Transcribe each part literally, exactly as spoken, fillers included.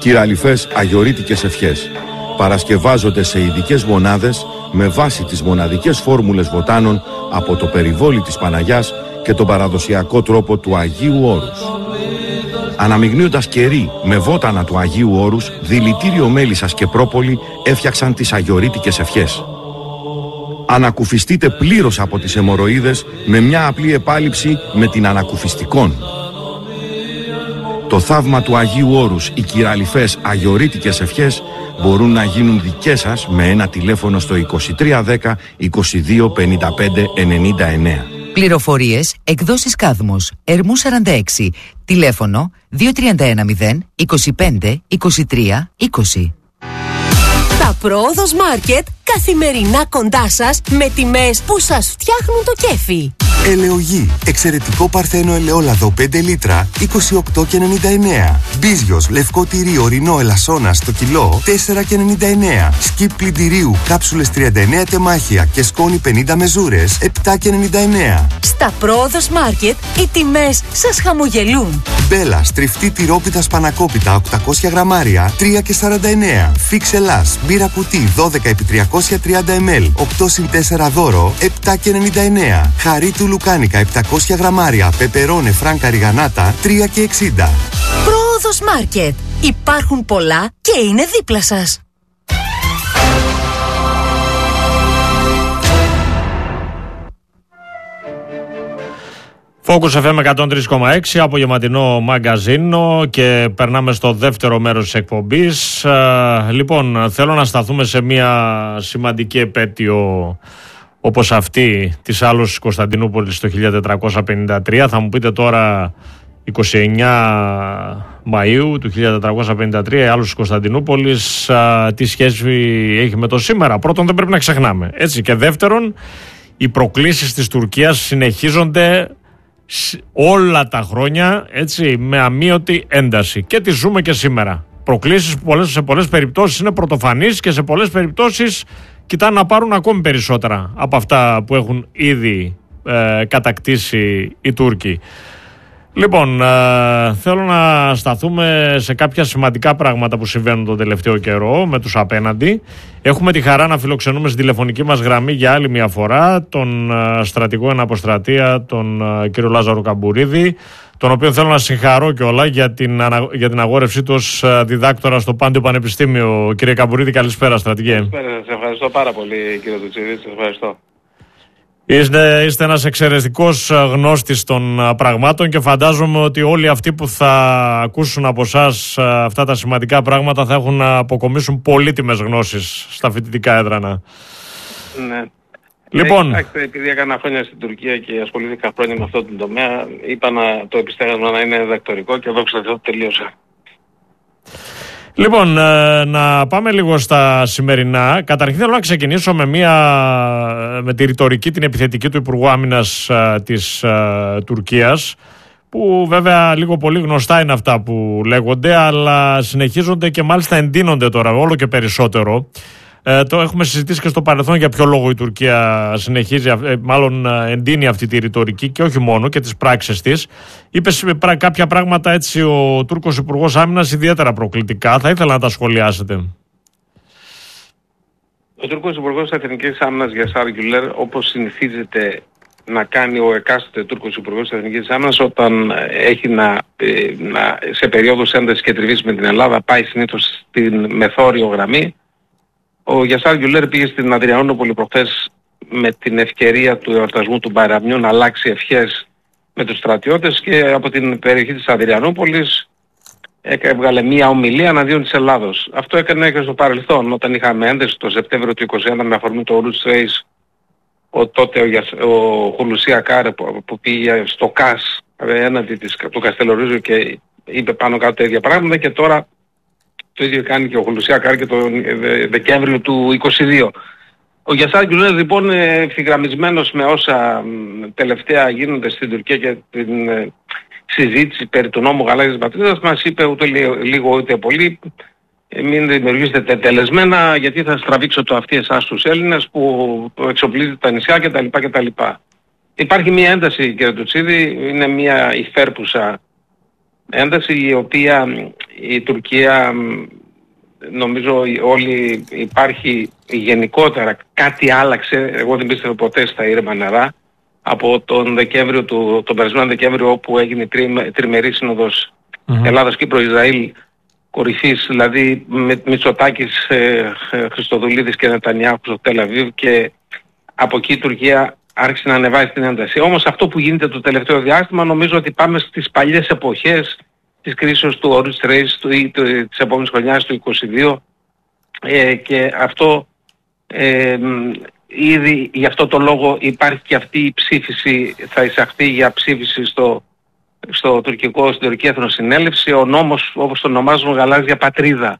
Κυραλιφές αγιορείτικες ευχές παρασκευάζονται σε ειδικές μονάδες με βάση τις μοναδικές φόρμουλες βοτάνων από το περιβόλι της Παναγιάς και τον παραδοσιακό τρόπο του Αγίου Όρους. Αναμειγνύοντας κερί με βότανα του Αγίου Όρους, δηλητήριο μέλισσας και πρόπολη έφτιαξαν τις αγιορείτικες ευχές. Ανακουφιστείτε πλήρως από τις αιμορροίδες με μια απλή επάλυψη με την ανακουφιστικόν. Το θαύμα του Αγίου Όρους, οι κυραλιφές αγιορείτικες ευχές μπορούν να γίνουν δικές σας με ένα τηλέφωνο στο είκοσι τρία δέκα είκοσι δύο πενήντα πέντε ενενήντα εννέα. Πληροφορίες, εκδόσεις Κάδμος, Ερμού σαράντα έξι, τηλέφωνο δύο τρία ένα μηδέν είκοσι πέντε είκοσι τρία είκοσι. Τα Πρόοδος Μάρκετ καθημερινά κοντά σας με τιμές που σας φτιάχνουν το κέφι. Ελαιογή. Εξαιρετικό παρθένο ελαιόλαδο πέντε λίτρα είκοσι οκτώ και ενενήντα εννέα. Μπίζιος λευκό τυρί ορεινό ελασσόνα στο κιλό τέσσερα και ενενήντα εννέα. Σκιπ πλυντηρίου κάψουλες τριάντα εννέα τεμάχια και σκόνη πενήντα μεζούρες επτά και ενενήντα εννέα. Στα Πρόοδος Μάρκετ οι τιμές σας χαμογελούν. Μπέλα τριφτή τυρόπιτα σπανακόπιτα οκτακόσια γραμμάρια τρία και σαράντα εννέα. Φίξ Ελλάς μπύρα κουτί δώδεκα επί τριακόσια τριάντα μιλιλίτρα οκτώ συν τέσσερα δώρο επτά και ενενήντα εννέα. Χαρί του λουκάνικα επτακόσια γραμμάρια πεπερώνε φράνκα ριγανάτα τρία και εξήντα. Πρόοδος Μάρκετ. Υπάρχουν πολλά και είναι δίπλα σας. Focus εφ εμ εκατόν τρία κόμμα έξι, απογευματινό μαγκαζίνο, και περνάμε στο δεύτερο μέρος της εκπομπής. Λοιπόν, θέλω να σταθούμε σε μια σημαντική επέτειο όπως αυτή της άλωσης Κωνσταντινούπολης το χίλια τετρακόσια πενήντα τρία. Θα μου πείτε τώρα, είκοσι εννέα Μαΐου του χίλια τετρακόσια πενήντα τρία, η άλωση Κωνσταντινούπολης, τι σχέση έχει με το σήμερα? Πρώτον, δεν πρέπει να ξεχνάμε, έτσι, και δεύτερον, οι προκλήσεις της Τουρκίας συνεχίζονται όλα τα χρόνια, έτσι, με αμείωτη ένταση, και τη ζούμε και σήμερα. Προκλήσεις που πολλές, σε πολλές περιπτώσεις είναι πρωτοφανείς και σε πολλές περιπτώσεις κοιτάνε να πάρουν ακόμη περισσότερα από αυτά που έχουν ήδη ε, κατακτήσει οι Τούρκοι. Λοιπόν, ε, θέλω να σταθούμε σε κάποια σημαντικά πράγματα που συμβαίνουν τον τελευταίο καιρό με τους απέναντι. Έχουμε τη χαρά να φιλοξενούμε στη τηλεφωνική μας γραμμή για άλλη μια φορά τον ε, στρατηγό εν αποστρατεία, τον ε, κύριο Λάζαρο Καμπουρίδη, τον οποίο θέλω να συγχαρώ κιόλα για την, για την αγόρευσή του ως ε, διδάκτορα στο Πάντιο Πανεπιστήμιο. Κύριε Καμπουρίδη, καλησπέρα, στρατηγέ. Καλησπέρα, σας ευχαριστώ πάρα πολύ, κύριε Τουτσίδη, σας ευχαριστώ. Είστε, είστε ένας εξαιρετικός γνώστης των πραγμάτων και φαντάζομαι ότι όλοι αυτοί που θα ακούσουν από εσάς αυτά τα σημαντικά πράγματα θα έχουν να αποκομίσουν πολύτιμες γνώσεις στα φοιτητικά έδρανα. Ναι. Λοιπόν, ε, επειδή έκανα χρόνια στην Τουρκία και ασχολήθηκα χρόνια με αυτό το τομέα, είπα να το επιστέγασμα να είναι διδακτορικό και δόξα τω Θεώ τελείωσα. Λοιπόν, να πάμε λίγο στα σημερινά. Καταρχήν θέλω να ξεκινήσω με, μια, με τη ρητορική, την επιθετική του Υπουργού Άμυνας της Τουρκίας, που βέβαια λίγο πολύ γνωστά είναι αυτά που λέγονται, αλλά συνεχίζονται και μάλιστα εντείνονται τώρα όλο και περισσότερο. Ε, το έχουμε συζητήσει και στο παρελθόν για ποιο λόγο η Τουρκία συνεχίζει, ε, μάλλον εντείνει αυτή τη ρητορική και όχι μόνο, και τις πράξεις της. Είπε κάποια πράγματα έτσι ο Τούρκος Υπουργός Άμυνας ιδιαίτερα προκλητικά. Θα ήθελα να τα σχολιάσετε. Ο Τούρκος Υπουργός Εθνικής Άμυνας Γιασάρ Γκουλέρ, όπως συνηθίζεται να κάνει ο εκάστοτε Τούρκος Υπουργός Εθνικής Άμυνας όταν έχει να, να σε περίοδους έντασης και τριβής με την Ελλάδα, πάει συνήθως στην μεθόριο γραμμή. Ο Γιασάρ Γκουλέρ πήγε στην Αδριανούπολη προχθές με την ευκαιρία του εορτασμού του Μπαϊραμιού να αλλάξει ευχές με τους στρατιώτες, και από την περιοχή της Αδριανούπολης έβγαλε μία ομιλία εναντίον της Ελλάδος. Αυτό έκανε και στο παρελθόν, όταν είχαμε ένταση το Σεπτέμβριο του είκοσι ένα με αφορμή το Ρούτς Ρέις, ο τότε ο, Γιασ... ο Χουλουσί Ακάρ που, που πήγε στο ΚΑΣ έναντι της, του Καστελορίζου και είπε πάνω κάτω τα ίδια πράγματα, και τώρα το ίδιο κάνει και ο Χουλουσί Ακάρ και τον Δεκέμβριο του είκοσι δύο. Ο Γιασάρ Γκουλέρ λοιπόν, ευθυγραμμισμένος με όσα τελευταία γίνονται στην Τουρκία και την συζήτηση περί του νόμου Γαλάζιας Πατρίδας, μας είπε ούτε λίγο ούτε πολύ, μην δημιουργήσετε τετελεσμένα γιατί θα στραβήξω το αυτί εσάς τους Έλληνες που εξοπλίζετε τα νησιά κτλ. κτλ. Υπάρχει μια ένταση, κύριε Τουτσίδη, είναι μια υφέρπουσα Ένταση η οποία η Τουρκία, νομίζω όλοι υπάρχει γενικότερα, κάτι άλλαξε, εγώ δεν πίστευα ποτέ στα ήρεμα νερά, από τον Δεκέμβριο του, τον περασμένο Δεκέμβριο, όπου έγινε η τρι, τριμερή σύνοδος mm-hmm. Ελλάδας, Κύπρο, Ισραήλ, κορυφής, δηλαδή με Μητσοτάκης, ε, Χριστοδουλίδης και Νετανιάχου στο Τελ Αβίβ, και από εκεί η Τουρκία άρχισε να ανεβάζει την ένταση. Όμως αυτό που γίνεται το τελευταίο διάστημα, νομίζω ότι πάμε στις παλιές εποχές της κρίσης του Orange Race του, ή του, της επόμενης χρονιάς του είκοσι δύο, ε, και αυτό ε, ήδη γι' αυτό το λόγο υπάρχει και αυτή η ψήφιση, θα εισαχθεί για ψήφιση στο, στο τουρκικό, στην τουρκική εθνοσυνέλευση, ο νόμος, όπως τον ονομάζουμε, γαλάζια πατρίδα.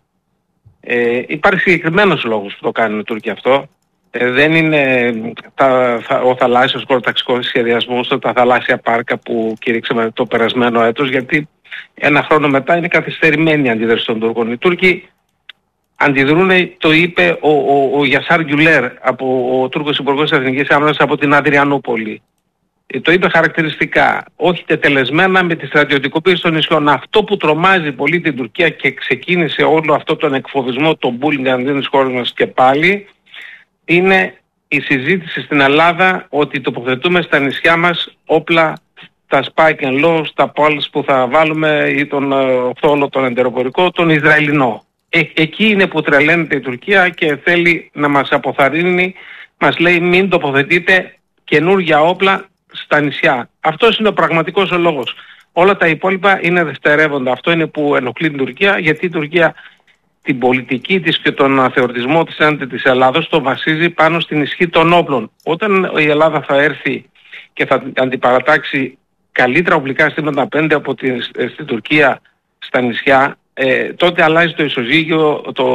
Ε, υπάρχει συγκεκριμένος λόγος που το κάνουν οι Τούρκοι αυτό. Ε, δεν είναι τα, θα, ο θαλάσσιος χωροταξικός σχεδιασμός, τα θαλάσσια πάρκα που κηρύξαμε το περασμένο έτος, γιατί ένα χρόνο μετά είναι καθυστερημένη η αντίδραση των Τούρκων. Οι Τούρκοι αντιδρούν, το είπε ο, ο, ο Γιασάρ Γκιουλέρ, από, ο Τούρκος Υπουργός της Εθνικής Άμυνας από την Αδριανούπολη. Ε, το είπε χαρακτηριστικά, όχι τετελεσμένα, με τη στρατιωτικοποίηση των νησιών. Αυτό που τρομάζει πολύ την Τουρκία και ξεκίνησε όλο αυτό τον εκφοβισμό, τον bullying αντίον της χώρας μας και πάλι, είναι η συζήτηση στην Ελλάδα ότι τοποθετούμε στα νησιά μας όπλα, τα spike and lows, τα pulse που θα βάλουμε, ή τον θόλο, τον εντεροπορικό, τον Ισραηλινό. Ε, εκεί είναι που τρελαίνεται η Τουρκία και θέλει να μας αποθαρρύνει, μας λέει μην τοποθετείτε καινούργια όπλα στα νησιά. Αυτός είναι ο πραγματικός ο λόγος. Όλα τα υπόλοιπα είναι δευτερεύοντα. Αυτό είναι που ενοχλεί την Τουρκία, γιατί η Τουρκία την πολιτική της και τον αθεωρητισμό της έναντι της Ελλάδος το βασίζει πάνω στην ισχύ των όπλων. Όταν η Ελλάδα θα έρθει και θα αντιπαρατάξει καλύτερα οπλικά συστήματα απέναντι από την, στην Τουρκία στα νησιά, ε, τότε αλλάζει το ισοζύγιο το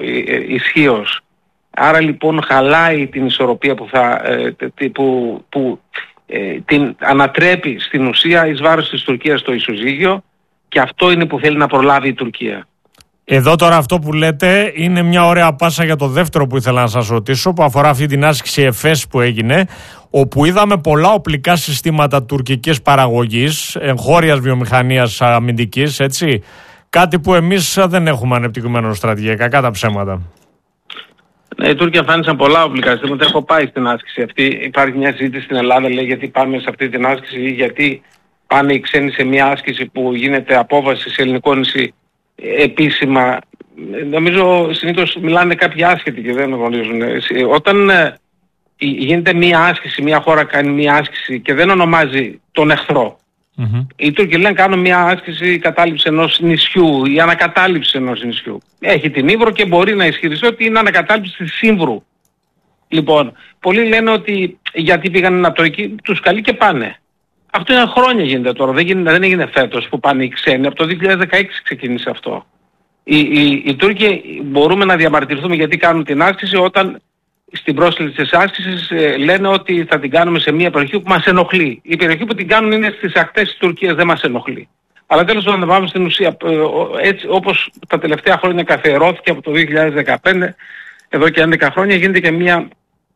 ε, ισχύος. Άρα λοιπόν χαλάει την ισορροπία που, θα, ε, που, που ε, την ανατρέπει στην ουσία εις βάρος της Τουρκίας το ισοζύγιο, και αυτό είναι που θέλει να προλάβει η Τουρκία. Εδώ τώρα αυτό που λέτε είναι μια ωραία πάσα για το δεύτερο που ήθελα να σας ρωτήσω, που αφορά αυτή την άσκηση ΕΦΕΣ που έγινε, όπου είδαμε πολλά οπλικά συστήματα τουρκικής παραγωγής, εγχώριας βιομηχανίας αμυντικής, έτσι, κάτι που εμείς δεν έχουμε ανεπτυγμένο στρατηγικά, κατά ψέματα. Ναι, οι Τούρκοι εμφάνισαν πολλά οπλικά συστήματα. Έχω πάει στην άσκηση αυτή. Υπάρχει μια συζήτηση στην Ελλάδα, λέει, γιατί πάμε σε αυτή την άσκηση, γιατί πάνε οι ξένοι σε μια άσκηση που γίνεται απόβαση σε ελληνικό νησί επίσημα. Νομίζω συνήθως μιλάνε κάποιοι άσχετοι και δεν γνωρίζουν. Όταν ε, γίνεται μια άσκηση, μια χώρα κάνει μια άσκηση και δεν ονομάζει τον εχθρό, mm-hmm. οι Τούρκοι λένε κάνω μια άσκηση κατάληψη ενός νησιού ή ανακατάληψη ενός νησιού. Έχει την Ύβρο και μπορεί να ισχυριστεί ότι είναι ανακατάληψη της Σύμβρου. Λοιπόν, πολλοί λένε ότι γιατί πήγαν από το εκεί, τους καλεί και πάνε. Αυτό είναι χρόνια γίνεται τώρα, δεν, γίνεται, δεν έγινε φέτος που πάνε οι ξένοι, από το δύο χιλιάδες δεκαέξι ξεκίνησε αυτό. Οι, οι, οι Τούρκοι μπορούμε να διαμαρτυρηθούμε γιατί κάνουν την άσκηση, όταν στην πρόσκληση της άσκησης ε, λένε ότι θα την κάνουμε σε μια περιοχή που μας ενοχλεί. Η περιοχή που την κάνουν είναι στις ακτές της Τουρκίας, δεν μας ενοχλεί. Αλλά τέλος πάντων να πάμε στην ουσία, ε, έτσι όπως τα τελευταία χρόνια καθιερώθηκε από το δύο χιλιάδες δεκαπέντε, εδώ και έντεκα χρόνια γίνεται και μια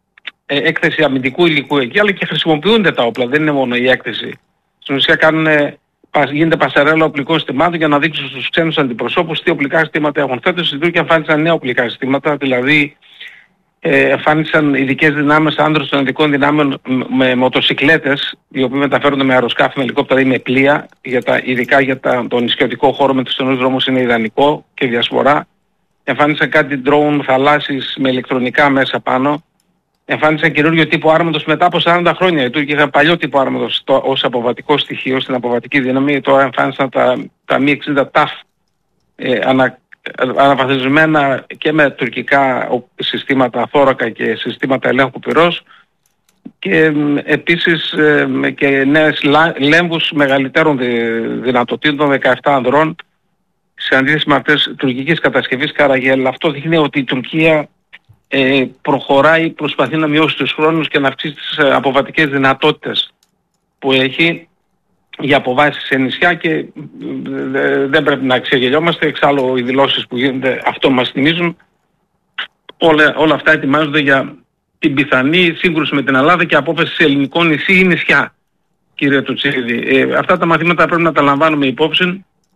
έκθεση αμυντικού υλικού εκεί, αλλά και χρησιμοποιούνται τα όπλα, δεν είναι μόνο η έκθεση. Στην ουσία κάνουν, γίνεται πασαρέλα οπλικών συστημάτων για να δείξουν στους ξένους αντιπροσώπους τι οπλικά συστήματα έχουν. Φέτος οι Τούρκοι εμφάνισαν νέα οπλικά συστήματα, δηλαδή ε, εμφάνισαν ειδικές δυνάμεις άνδρων των ειδικών δυνάμεων με μοτοσικλέτες, οι οποίοι μεταφέρονται με αεροσκάφη, με ελικόπτερα ή με πλοία, για τα, ειδικά για τα, τον νησιωτικό χώρο με τους στενούς δρόμους είναι ιδανικό και διασπορά. Εμφάνισαν κάτι drone θαλάσσης με ηλεκτρονικά μέσα πάνω. Εμφάνισαν καινούριο τύπο άρματος μετά από σαράντα χρόνια. Οι Τούρκοι είχαν παλιό τύπο άρματος ως αποβατικό στοιχείο στην αποβατική δύναμη. Τώρα εμφάνισαν τα, τα μη εξήντα ταφ ε, ανα, αναβαθμισμένα και με τουρκικά συστήματα θώρακα και συστήματα ελέγχου πυρός, και ε, επίσης ε, και νέες λέμβους μεγαλύτερων δυνατοτήτων δεκαεπτά ανδρών σε αντίθεση με αυτές τουρκικής κατασκευής Καραγέλ. Αυτό δείχνει ότι η Τουρκία Ε, προχωράει, προσπαθεί να μειώσει τους χρόνους και να αυξήσει τις ε, αποβατικές δυνατότητες που έχει για αποβάσεις σε νησιά, και ε, ε, δεν πρέπει να ξεγελιόμαστε. Εξάλλου οι δηλώσεις που γίνονται αυτό μας θυμίζουν. Όλα, όλα αυτά ετοιμάζονται για την πιθανή σύγκρουση με την Ελλάδα και απόφαση σε ελληνικό νησί ή νησιά, κύριε Τουτσίδη. Ε, αυτά τα μαθήματα πρέπει να τα λαμβάνουμε υπόψη.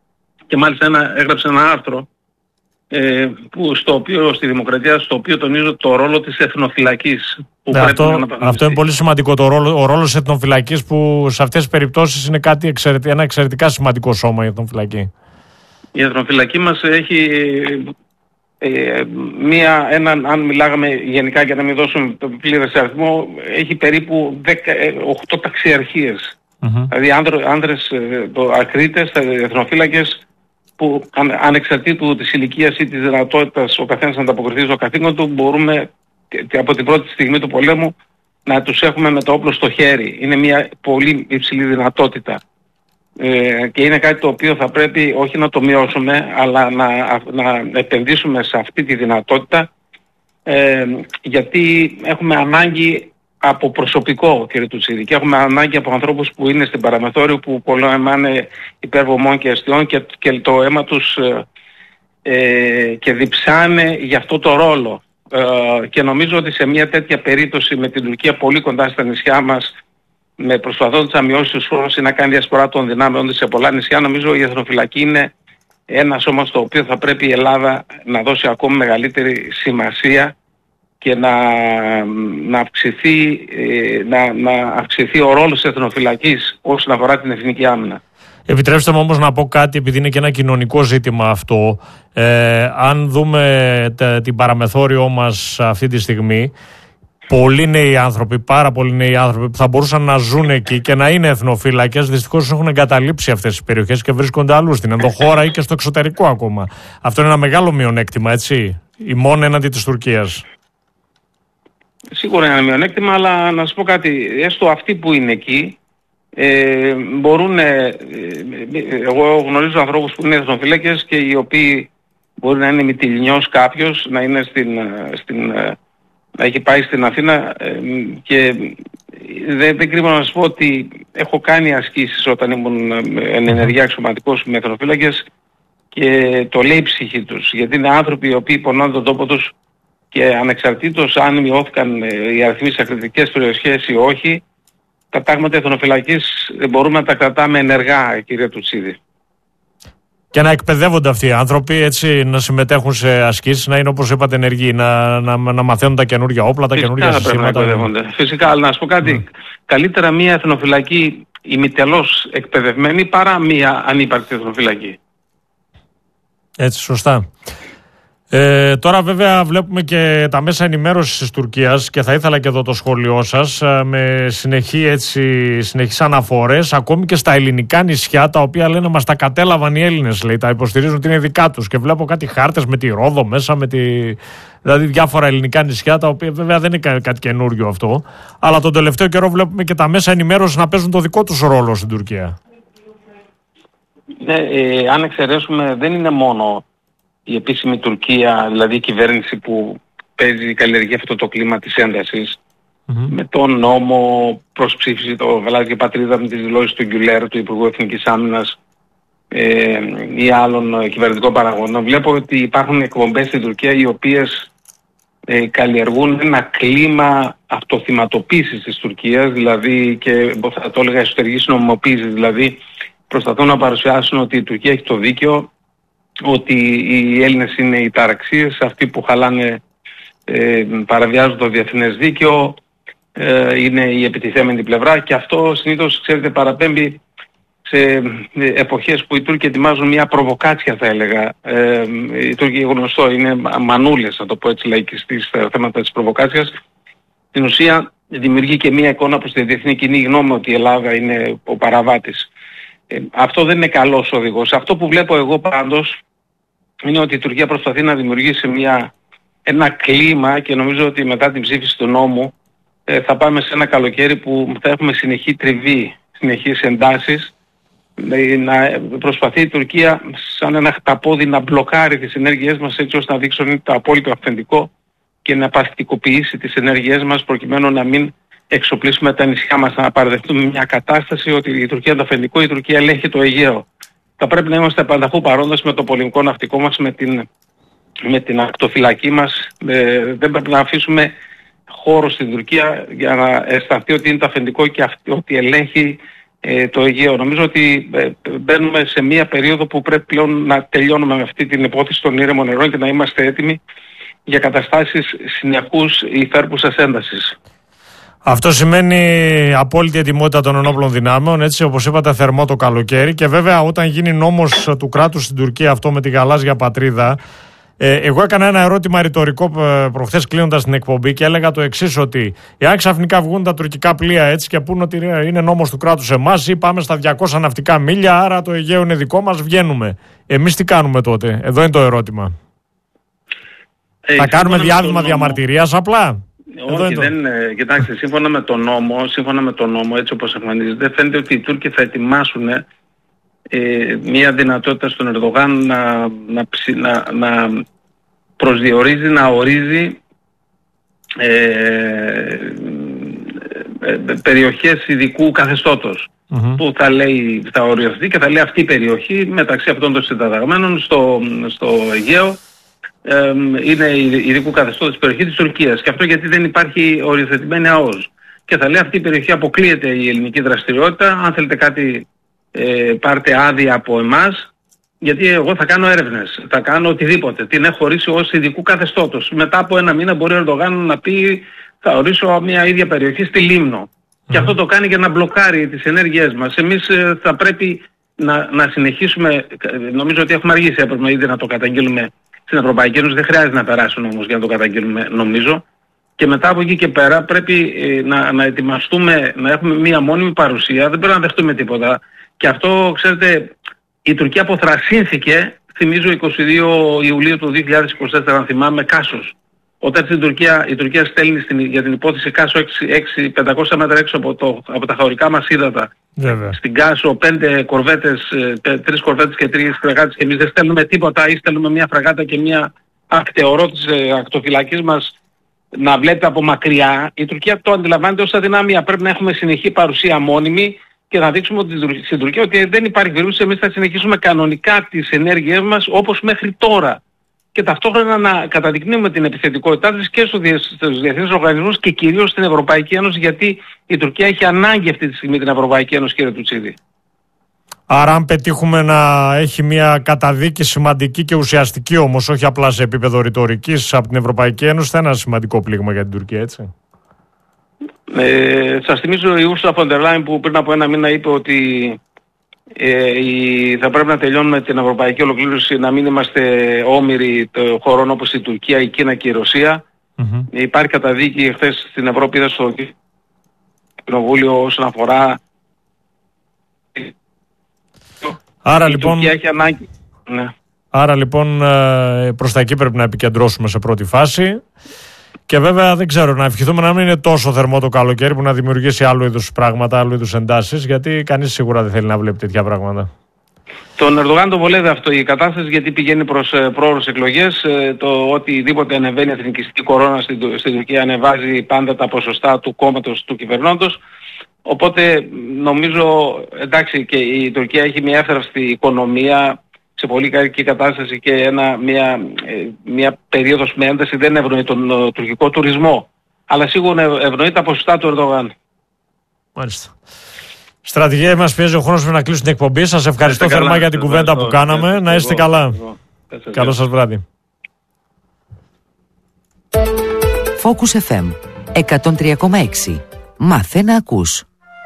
και μάλιστα ένα, έγραψε ένα άρθρο ε, που στο οποίο, στη Δημοκρατία, στο οποίο τονίζω το ρόλο της εθνοφυλακής. Που ναι, αυτό, αυτό είναι πολύ σημαντικό, το ρόλο, ο ρόλος της εθνοφυλακής, που σε αυτές τις περιπτώσεις είναι κάτι εξαιρετικά, ένα εξαιρετικά σημαντικό σώμα η εθνοφυλακή. Η εθνοφυλακή μας έχει ε, μία, έναν, αν μιλάγαμε γενικά για να μην δώσουμε το πλήρες αριθμό, έχει περίπου οκτώ ταξιαρχίες. Mm-hmm. Δηλαδή άνδρες, άνδρες ακρίτες, εθνοφύλακες που αν, ανεξαρτήτου της ηλικίας ή της δυνατότητας ο καθένας να ανταποκριθεί στο καθήκον του, μπορούμε από την πρώτη στιγμή του πολέμου να τους έχουμε με το όπλο στο χέρι. Είναι μια πολύ υψηλή δυνατότητα. Ε, και είναι κάτι το οποίο θα πρέπει όχι να το μειώσουμε, αλλά να, να επενδύσουμε σε αυτή τη δυνατότητα, ε, γιατί έχουμε ανάγκη από προσωπικό, κύριε Τουτσίδη, και έχουμε ανάγκη από ανθρώπους που είναι στην παραμεθόριο, που πολεμάνε υπέρ βωμών και αστιών και, και το αίμα τους ε, ε, και διψάνε για αυτό το ρόλο. Ε, και νομίζω ότι σε μια τέτοια περίπτωση με την Τουρκία πολύ κοντά στα νησιά μας, με προσπαθώντας να μειώσει τους φόρους ή να κάνει διασπορά των δυνάμεων σε πολλά νησιά, νομίζω η εθνοφυλακή είναι ένα σώμα στο οποίο θα πρέπει η Ελλάδα να δώσει ακόμη μεγαλύτερη σημασία και να, να, αυξηθεί, να, να αυξηθεί ο ρόλος της εθνοφυλακής όσον αφορά την εθνική άμυνα. Επιτρέψτε μου όμως να πω κάτι, επειδή είναι και ένα κοινωνικό ζήτημα αυτό. Ε, αν δούμε τε, την παραμεθόριό μας αυτή τη στιγμή, πολλοί νέοι άνθρωποι, πάρα πολλοί νέοι άνθρωποι που θα μπορούσαν να ζουν εκεί και να είναι εθνοφύλακες, δυστυχώς έχουν εγκαταλείψει αυτές τις περιοχές και βρίσκονται αλλού, στην ενδοχώρα ή και στο εξωτερικό ακόμα. Αυτό είναι ένα μεγάλο μειονέκτημα, έτσι, η μόνο έναντι της Τουρκίας. Σίγουρα είναι ένα μειονέκτημα, αλλά να σου πω κάτι, έστω αυτοί που είναι εκεί, ε, μπορούν, ε, εγώ γνωρίζω ανθρώπους που είναι εθνοφύλακες και οι οποίοι μπορεί να είναι μυτιλινιός κάποιος, να είναι στην, στην να έχει πάει στην Αθήνα, και δεν, δεν κρύβω να σας πω ότι έχω κάνει ασκήσεις όταν ήμουν εν ενεργεία αξιωματικός με εθνοφύλακες και το λέει η ψυχή τους, γιατί είναι άνθρωποι οι οποίοι πονάνε τον τόπο τους και ανεξαρτήτως αν μειώθηκαν οι αριθμοί σε ακριτικές περιοχές ή όχι, τα τάγματα εθνοφυλακής μπορούμε να τα κρατάμε ενεργά, κύριε Τουτσίδη. Και να εκπαιδεύονται αυτοί οι άνθρωποι, έτσι, να συμμετέχουν σε ασκήσεις, να είναι όπως είπατε ενεργοί, να, να, να μαθαίνουν τα καινούργια όπλα, τα καινούργια συστήματα. Φυσικά, αλλά να σου πω κάτι, mm. καλύτερα μία εθνοφυλακή ημιτελώς εκπαιδευμένη παρά μία ανύπαρκτη εθνοφυλακή. Έτσι, σωστά. Ε, τώρα βέβαια βλέπουμε και τα μέσα ενημέρωσης της Τουρκίας και θα ήθελα και εδώ το σχόλιο σας με συνεχή, έτσι, συνεχείς αναφορές ακόμη και στα ελληνικά νησιά, τα οποία λένε μας τα κατέλαβαν οι Έλληνες, λέει, τα υποστηρίζουν ότι είναι δικά τους, και βλέπω κάτι χάρτες με τη Ρόδο μέσα, με τη... δηλαδή διάφορα ελληνικά νησιά, τα οποία βέβαια δεν είναι κάτι καινούριο αυτό, αλλά τον τελευταίο καιρό βλέπουμε και τα μέσα ενημέρωσης να παίζουν το δικό τους ρόλο στην Τουρκία. Ναι, ε, αν εξαιρέσουμε, δεν είναι μόνο η επίσημη Τουρκία, δηλαδή η κυβέρνηση που παίζει, καλλιεργεί αυτό το κλίμα της έντασης, mm-hmm. με τον νόμο προς ψήφιση, το Γαλάζια και Πατρίδα, με τις δηλώσεις του Γκιουλέρ, του Υπουργού Εθνικής Άμυνας, ε, ή άλλων κυβερνητικών παραγόντων. Βλέπω ότι υπάρχουν εκπομπές στην Τουρκία οι οποίες ε, καλλιεργούν ένα κλίμα αυτοθυματοποίησης της Τουρκίας, δηλαδή, και θα το έλεγα εσωτερικής νομιμοποίησης, δηλαδή προσπαθούν να παρουσιάσουν ότι η Τουρκία έχει το δίκαιο, ότι οι Έλληνες είναι οι ταραξίες, αυτοί που χαλάνε, ε, παραβιάζουν το διεθνές δίκαιο, ε, είναι η επιτιθέμενη πλευρά, και αυτό συνήθως, ξέρετε, παραπέμπει σε εποχές που οι Τούρκοι ετοιμάζουν μια προβοκάτσια, θα έλεγα. Ε, οι Τούρκοι, γνωστό, είναι μανούλες, να το πω έτσι λαϊκιστή, στα θέματα της προβοκάτσιας. Στην ουσία δημιουργεί και μια εικόνα προς τη διεθνή κοινή γνώμη ότι η Ελλάδα είναι ο παραβάτης. Ε, αυτό δεν είναι καλός οδηγός. Αυτό που βλέπω εγώ πάντως είναι ότι η Τουρκία προσπαθεί να δημιουργήσει μια, ένα κλίμα, και νομίζω ότι μετά την ψήφιση του νόμου ε, θα πάμε σε ένα καλοκαίρι που θα έχουμε συνεχή τριβή, συνεχείς εντάσεις, ε, να προσπαθεί η Τουρκία σαν ένα χταπόδι να μπλοκάρει τις ενέργειές μας, έτσι ώστε να δείξουν το απόλυτο αυθεντικό και να παθητικοποιήσει τις ενέργειές μας, προκειμένου να μην εξοπλίσουμε τα νησιά μας, να παραδεχτούμε μια κατάσταση ότι η Τουρκία είναι το αφεντικό, η Τουρκία ελέγχει το Αιγαίο. Θα πρέπει να είμαστε πανταχού παρόντες με το πολεμικό ναυτικό μας, με την, με την ακτοφυλακή μας. Ε, δεν πρέπει να αφήσουμε χώρο στην Τουρκία για να αισθανθεί ότι είναι το αφεντικό και αυτή, ότι ελέγχει ε, το Αιγαίο. Νομίζω ότι ε, μπαίνουμε σε μια περίοδο που πρέπει πλέον να τελειώνουμε με αυτή την υπόθεση των ήρεμων νερών και να είμαστε έτοιμοι για καταστάσεις συνεχούς υφέρπουσας έντασης. Αυτό σημαίνει απόλυτη ετοιμότητα των ενόπλων δυνάμεων, έτσι όπως είπατε, θερμό το καλοκαίρι. Και βέβαια, όταν γίνει νόμος του κράτους στην Τουρκία αυτό με τη γαλάζια πατρίδα, ε, εγώ έκανα ένα ερώτημα ρητορικό προχθές κλείνοντας την εκπομπή και έλεγα το εξής, ότι εάν ξαφνικά βγουν τα τουρκικά πλοία έτσι και πούν ότι είναι νόμος του κράτους εμάς ή πάμε στα διακόσια ναυτικά μίλια, άρα το Αιγαίο είναι δικό μας, βγαίνουμε. Εμείς τι κάνουμε τότε? Εδώ είναι το ερώτημα. Ε, Θα κάνουμε διάδημα διαμαρτυρίας απλά? Όχι, δεν είναι. Κοιτάξτε, σύμφωνα με τον νόμο, σύμφωνα με τον νόμο, έτσι όπως εμφανίζεται, φαίνεται ότι οι Τούρκοι θα ετοιμάσουν ε, μια δυνατότητα στον Ερντογάν να, να, να, να προσδιορίζει, να ορίζει ε, ε, περιοχές ειδικού καθεστώτος. Mm-hmm. Που θα λέει, θα οριοθεί και θα λέει αυτή η περιοχή μεταξύ αυτών των συνταγμένων στο, στο Αιγαίο είναι ειδικού καθεστώτος περιοχή της Τουρκίας. Και αυτό γιατί δεν υπάρχει οριοθετημένη ΑΟΣ. Και θα λέει αυτή η περιοχή αποκλείεται η ελληνική δραστηριότητα. Αν θέλετε κάτι ε, πάρτε άδεια από εμάς, γιατί εγώ θα κάνω έρευνες, θα κάνω οτιδήποτε. Την έχω ορίσει ως ειδικού καθεστώτος. Μετά από ένα μήνα μπορεί ο Ερντογάν να πει θα ορίσω μια ίδια περιοχή στη Λίμνο. Mm. Και αυτό το κάνει για να μπλοκάρει τις ενέργειές μας. Εμείς ε, θα πρέπει να, να συνεχίσουμε, νομίζω ότι έχουμε αργήσει, έπρεπε ήδη να το καταγγείλουμε στην Ευρωπαϊκή Ένωση, δεν χρειάζεται να περάσουν όμως για να το καταγγείλουμε, νομίζω. Και μετά από εκεί και πέρα πρέπει ε, να, να ετοιμαστούμε, να έχουμε μία μόνιμη παρουσία, δεν πρέπει να δεχτούμε τίποτα. Και αυτό, ξέρετε, η Τουρκία αποθρασύνθηκε, θυμίζω εικοστή δεύτερη Ιουλίου του δύο χιλιάδες είκοσι τέσσερα, αν θυμάμαι, Κάσος. Όταν στην Τουρκία, η Τουρκία στέλνει στην, για την υπόθεση Κάσο έξι πεντακόσια μέτρα έξω από, το, από τα χωρικά μας ύδατα. Βέβαια. Στην Κάσο πέντε κορβέτες, τρεις κορβέτες και τρεις φρεγάτες και εμείς δεν στέλνουμε τίποτα ή στέλνουμε μια φρεγάτα και μια ακτεωρό της ακτοφυλακής μας να βλέπετε από μακριά. Η Τουρκία το αντιλαμβάνεται ως αδυναμία. Πρέπει να έχουμε συνεχή παρουσία μόνιμη και να δείξουμε ότι στην Τουρκία ότι δεν υπάρχει περίπτωση, εμείς θα συνεχίσουμε κανονικά τις ενέργειές μας όπως μέχρι τώρα. Και ταυτόχρονα να καταδεικνύουμε την επιθετικότητά της και στους διεθνείς οργανισμούς και κυρίως στην Ευρωπαϊκή Ένωση, γιατί η Τουρκία έχει ανάγκη αυτή τη στιγμή την Ευρωπαϊκή Ένωση, κύριε Τουτσίδη. Άρα αν πετύχουμε να έχει μια καταδίκη σημαντική και ουσιαστική όμως, όχι απλά σε επίπεδο ρητορικής από την Ευρωπαϊκή Ένωση, θα είναι ένα σημαντικό πλήγμα για την Τουρκία, έτσι? Ε, σας θυμίζω η Ursula von der Leyen που πριν από ένα μήνα είπε ότι Ε, η, θα πρέπει να τελειώνουμε την ευρωπαϊκή ολοκλήρωση, να μην είμαστε όμοιροι των χωρών όπως η Τουρκία, η Κίνα και η Ρωσία. Mm-hmm. Υπάρχει καταδίκη χθες στην Ευρώπη, είδα στο Κοινοβούλιο όσον αφορά Άρα η λοιπόν, Τουρκία έχει ανάγκη. Ναι. Άρα λοιπόν προς τα εκεί πρέπει να επικεντρώσουμε σε πρώτη φάση. Και βέβαια δεν ξέρω, να ευχηθούμε να μην είναι τόσο θερμό το καλοκαίρι που να δημιουργήσει άλλου είδους πράγματα, άλλου είδους εντάσεις, γιατί κανείς σίγουρα δεν θέλει να βλέπει τέτοια πράγματα. Τον Ερντογάν το βολεύει αυτό η κατάσταση, γιατί πηγαίνει προς πρόωρες εκλογές. Το οτιδήποτε ανεβαίνει εθνικιστική κορώνα στην, στην Τουρκία ανεβάζει πάντα τα ποσοστά του κόμματος του κυβερνώντος. Οπότε νομίζω, εντάξει, και η Τουρκία έχει μια εύθραυστη οικονομία σε πολύ κακή κατάσταση και ένα, μια, μια περίοδος με ένταση δεν ευνοεί τον uh, τουρκικό τουρισμό. Αλλά σίγουρα ευνοεί τα ποσοστά του Ερντογάν. Μάλιστα. Στρατηγέ, μας πιέζει ο χρόνος να κλείσουν την εκπομπή. Σας ευχαριστώ θερμά καλά για την κουβέντα ευχαριστώ, που κάναμε. Ευχαριστώ, να είστε εγώ, καλά. Εγώ. Καλό σας βράδυ. Focus εφ εμ εκατόν τρία κόμμα έξι. Μάθε να ακούς.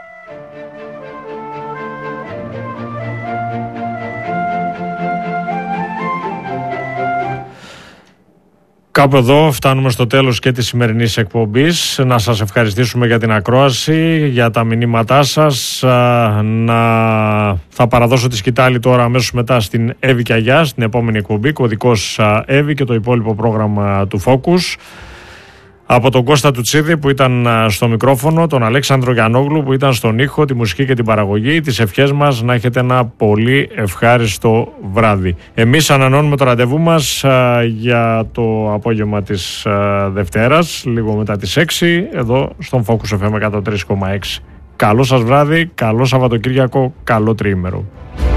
Κάπου εδώ φτάνουμε στο τέλος και της σημερινής εκπομπής. Να σας ευχαριστήσουμε για την ακρόαση, για τα μηνύματά σας. Να... Θα παραδώσω τη σκητάλη τώρα αμέσως μετά στην Εύη Κιαγιά, στην επόμενη εκπομπή, κωδικός Εύη και το υπόλοιπο πρόγραμμα του Focus. Από τον Κώστα Τουτσίδη που ήταν στο μικρόφωνο, τον Αλέξανδρο Γιαννόγλου που ήταν στον ήχο, τη μουσική και την παραγωγή, τις ευχές μας να έχετε ένα πολύ ευχάριστο βράδυ. Εμείς ανανώνουμε το ραντεβού μας α, για το απόγευμα της α, Δευτέρας, λίγο μετά τις έξι, εδώ στον Focus εφ εμ εκατόν τρία κόμμα έξι. Καλό σας βράδυ, καλό Σαββατοκύριακο, καλό τριήμερο.